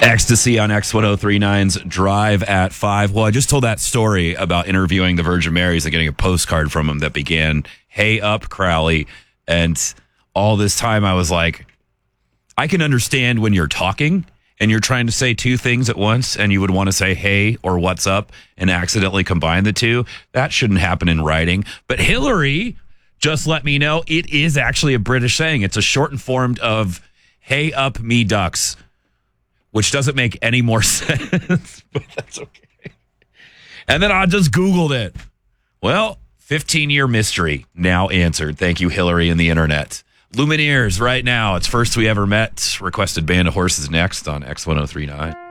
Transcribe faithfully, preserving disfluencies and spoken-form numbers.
Ecstasy on X ten thirty-nine's Drive at five. Well, I just told that story about interviewing the Virgin Marys and getting a postcard from them that began, "Hey up, Crowley." And all this time I was like, I can understand when you're talking and you're trying to say two things at once and you would want to say, hey, or what's up, and accidentally combine the two. That shouldn't happen in writing. But Hillary just let me know it is actually a British saying. It's a shortened form of, hey up, me ducks, which doesn't make any more sense, but that's okay. And then I just Googled it. Well, fifteen-year mystery now answered. Thank you, Hillary and the internet. Lumineers right now. It's First We Ever Met. Requested Band of Horses next on X ten thirty-nine.